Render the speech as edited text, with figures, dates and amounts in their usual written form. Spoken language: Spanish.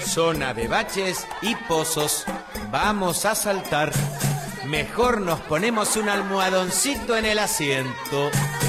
zona de baches y pozos. Vamos a saltar. Mejor nos ponemos un almohadoncito en el asiento.